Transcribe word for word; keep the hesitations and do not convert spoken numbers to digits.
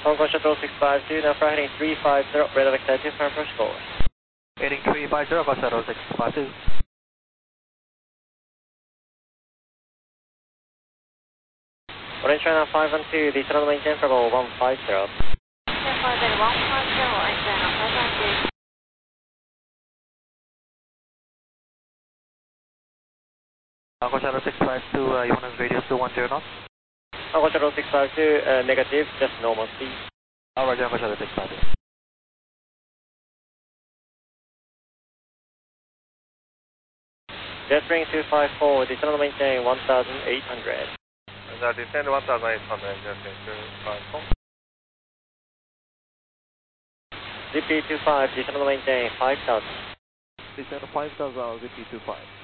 Hong Kong Shuttle six five two, now for heading three five zero, radar vector two, firm approach call. Heading three five zero, Hong Kong Shuttle six five two. Orange China five one two, the throttle maintain for level one five zero. one five zero, one five zero, Orange China five one two. Hong Kong Shuttle six five two, uh, you want to radius two one zero knots? Hong Kong Shuttle six five two, uh, negative, just normal speed. Alright, Hong Kong Shuttle six five two. Jetstream two five four, the throttle maintain one thousand eight hundred. The descend one thousand eight hundred, Jetstream two five four. Z P two five, the throttle maintain five thousand. Descend five thousand, Z P two five.